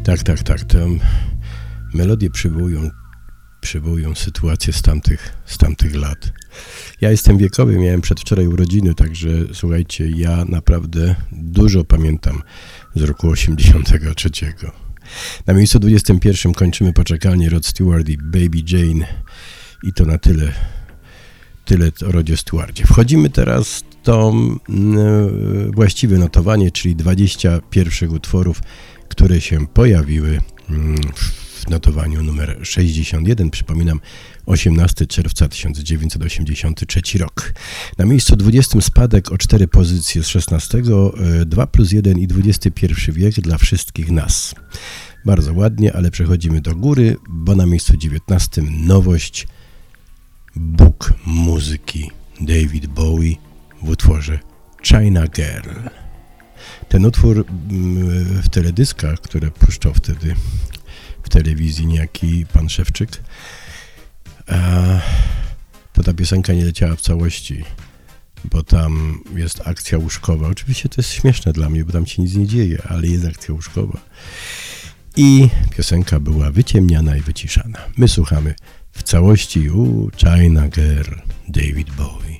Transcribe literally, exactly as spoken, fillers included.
Tak, tak, tak. Te melodie przywołują, przywołują sytuacje z tamtych, z tamtych lat. Ja jestem wiekowy, miałem przedwczoraj urodziny, także słuchajcie, ja naprawdę dużo pamiętam z roku osiemdziesiątego trzeciego. Na miejscu dwudziestym pierwszym kończymy poczekalnię Rod Stewart i Baby Jane i to na tyle, tyle o Rodzie Stewarcie. Wchodzimy teraz w to yy, właściwe notowanie, czyli dwadzieścia pierwszych utworów, które się pojawiły yy, w notowaniu numer sześćdziesiąt jeden. Przypominam, osiemnastego czerwca tysiąc dziewięćset osiemdziesiąty trzeci rok. Na miejscu dwudziestym spadek o cztery pozycje z szesnastego, dwa plus jeden i dwudziesty pierwszy wiek dla wszystkich nas. Bardzo ładnie, ale przechodzimy do góry, bo na miejscu dziewiętnastym nowość, Bóg muzyki David Bowie w utworze China Girl. Ten utwór w teledyskach, które puszczał wtedy w telewizji niejaki pan Szewczyk, to ta piosenka nie leciała w całości, bo tam jest akcja łóżkowa. Oczywiście to jest śmieszne dla mnie, bo tam się nic nie dzieje, ale jest akcja łóżkowa. I piosenka była wyciemniana i wyciszana. My słuchamy w całości u China Girl, David Bowie.